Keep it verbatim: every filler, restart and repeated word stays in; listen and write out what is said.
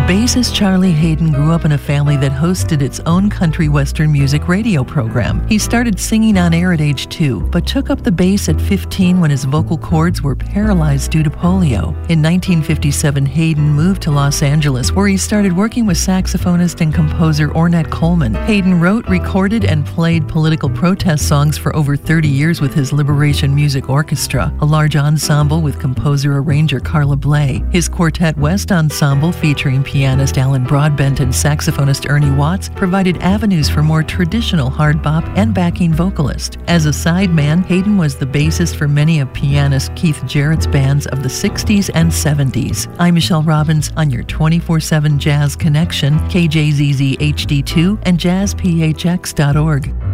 Bassist Charlie Haden grew up in a family that hosted its own country western music radio program. He started singing on air at age two, but took up the bass at fifteen when his vocal cords were paralyzed due to polio. In nineteen fifty-seven, Haden moved to Los Angeles, where he started working with saxophonist and composer Ornette Coleman. Haden wrote, recorded, and played political protest songs for over thirty years with his Liberation Music Orchestra, a large ensemble with composer-arranger Carla Bley. His Quartet West ensemble, featuring pianist Alan Broadbent and saxophonist Ernie Watts, provided avenues for more traditional hard bop and backing vocalist. As a sideman, Haden was the bassist for many of pianist Keith Jarrett's bands of the sixties and seventies. I'm Michelle Robbins on your twenty-four seven Jazz Connection, K J Z Z H D two, and jazz p h x dot org.